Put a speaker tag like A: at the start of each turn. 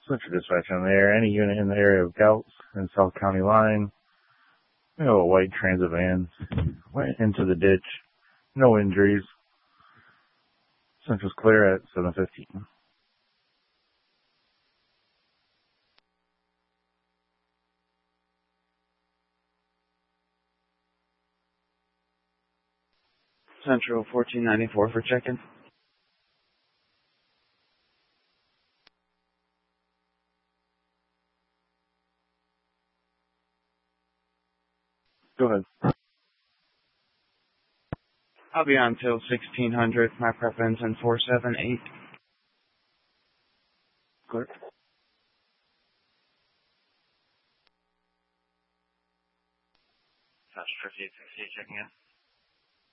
A: Central Dispatch on there. Any unit in the area of Gouts and South County line. We have a white transit van. Went into the ditch. No injuries. Central's clear at 7:15.
B: Central 1494 for check-in.
A: Go ahead.
B: I'll be on till 1600. My prep ends in 478.
A: Clear.
C: Central 5860 checking in.